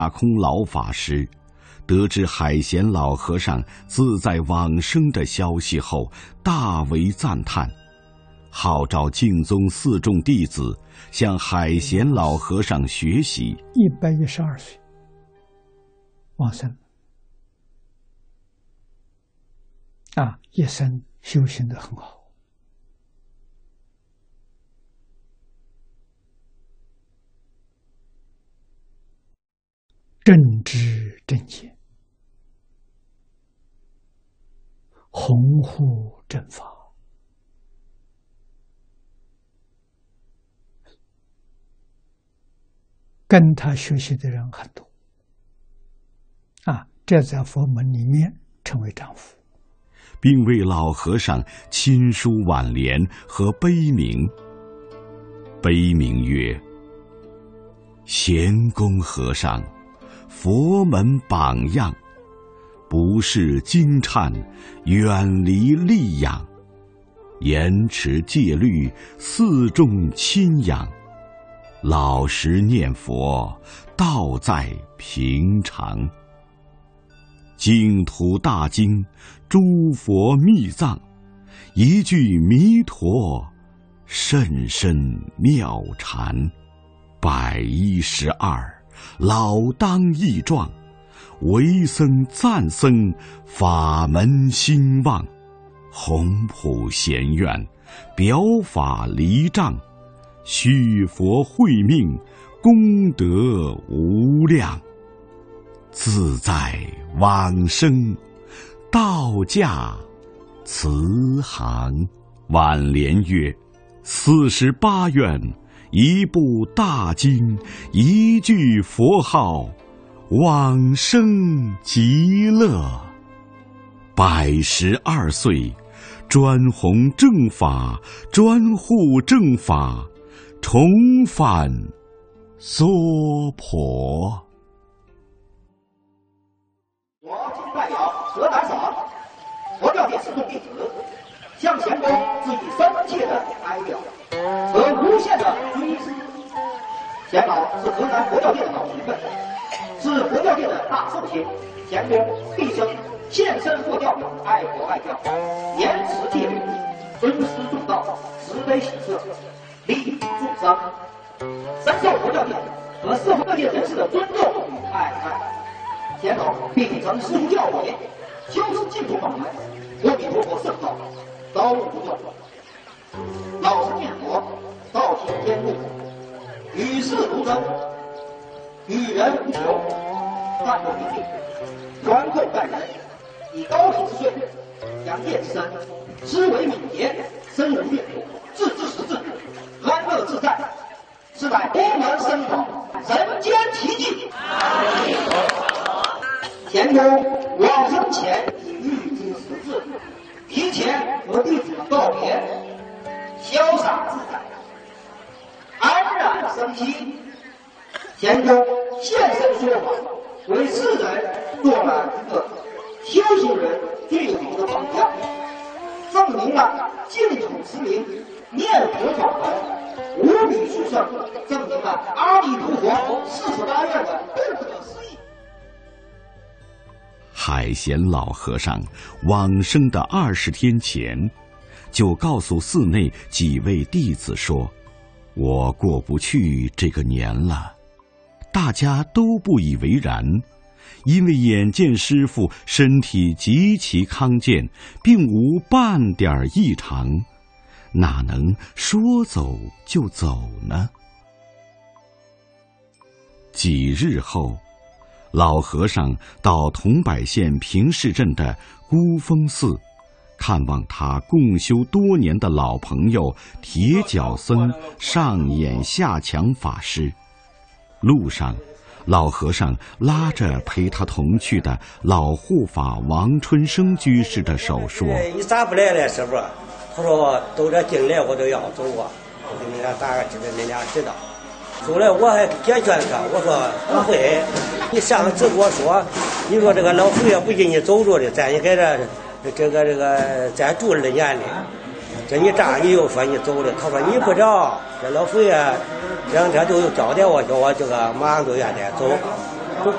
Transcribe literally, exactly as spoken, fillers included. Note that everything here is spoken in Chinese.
大空老法师得知海贤老和尚自在往生的消息后，大为赞叹，号召净宗四众弟子向海贤老和尚学习。 一百一十二岁往生啊，一生修行得很好。正知正见，弘护正法，跟他学习的人很多啊，这在佛门里面称为丈夫， 并为老和尚亲书挽联和碑铭。碑铭曰：贤公和尚，佛门榜样，不是经忏，远离戾养，严持戒律，四众亲仰，老实念佛，道在平常。净土大经，诸佛密藏，一句弥陀，甚深妙禅。百一十二，老当益壮，为僧赞僧，法门兴旺，宏普贤愿，表法离障，续佛慧命，功德无量，自在往生，道驾慈航。挽联曰：四十八愿，一部大经，一句佛号，往生极乐。百十二岁，专弘正法，专护正法，重返娑婆。 我今代表河南省佛教界四众弟子，向贤公致以深切的哀悼和无限的尊师。贤老是河南佛教界的老前辈，是佛教界的大寿星。贤公毕生献身佛教，爱国爱教，严持戒律，尊师重道，慈悲喜舍，利益众生，深受佛教界和社会各界人士的尊重与爱戴。贤老秉承师父教诲，修持净土法门，阿弥陀佛圣道，高悟不断，老实念佛，道行天路，与世如真，与人无求，淡泊明净，宽厚待人，以高品之税，扬业之身，思维敏捷，深入略度，置之实质，安乐自在，是乃佛门僧宝，人间奇迹。贤公往生前已预知时至，提前和弟子们告别，潇洒自在，安然生息。贤公现身说法，为世人做了一个修行人最好的榜样，证明了净土持名、念佛法门无比殊胜，证明了阿弥陀佛四十八愿的不可思议。 海贤老和尚往生的二十天前，就告诉寺内几位弟子说：“我过不去这个年了。”大家都不以为然，因为眼见师父身体极其康健，并无半点异常，哪能说走就走呢？几日后，老和尚到桐柏县平市镇的孤峰寺，看望他共修多年的老朋友铁脚僧上眼下强法师。路上，老和尚拉着陪他同去的老护法王春生居士的手说：“ 你咋不来了，师傅？”他说：“都这进来我都要走啊，我给你俩打个知道，你俩知道。”后来我还解劝他，我说不会，你上次跟我说，你说这个老佛爷不给你走着的，咱也在这这个这个咱住了年的，这你这样你又说你走了，他说你不着，这老佛爷这两天都有交代我，叫我这个马上就愿意走。